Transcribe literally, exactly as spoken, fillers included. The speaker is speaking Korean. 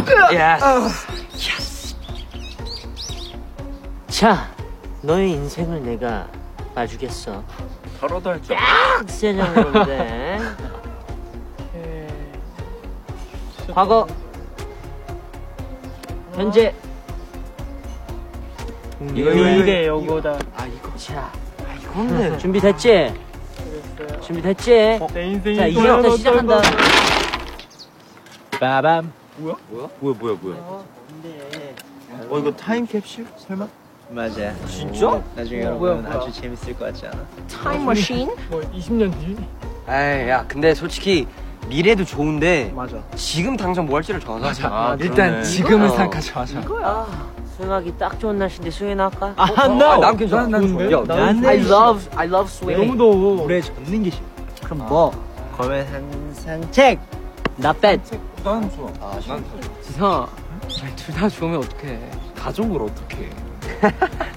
예스. 자, 너의 인생을 내가 봐주겠어. 털어도 할 줄. 빡센 정도인데. 과거, 현재. 이게 요거다. 아 이거 자, 아 이거는 준비됐지? 준비됐지? 어, 내 인생이 자 이제부터 시작한다. 빠밤. 뭐야? 뭐야? 뭐야 뭐야 뭐야? 어, 근데 어 이거 타임캡슐? 설마? 맞아. 진짜? 나중에 어, 여러분 뭐야, 뭐야. 아주 재밌을 것 같지 않아? 타임머신? 뭐 이십 년 뒤? 에이 야 근데 솔직히 미래도 좋은데 맞아. 지금 당장 뭐 할지를 정하자. 아, 일단 그러네. 지금은 이거야. 생각하자. 맞아. 이거야. 수영하기 딱 좋은 날씨인데 수영이나 할까? 아, 아, 나. 난 괜찮아. 난 좋은데? 좋아. 야, 나는 I love, I love swimming. 너무 더워. 물에 젖는 게 싫어. 그럼 뭐? 그러면 항상 책. Not bad. 난 좋아. 아, 난 지성아, 둘 다 좋으면 어떡해. 가족을 어떻게 해?